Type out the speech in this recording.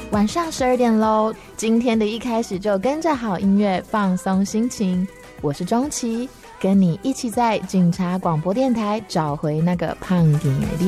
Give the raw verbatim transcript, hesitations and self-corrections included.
晚上十二点喽，今天的一开始就跟着好音乐放松心情。我是钟琪，跟你一起在警察广播电台找回那个胖丁的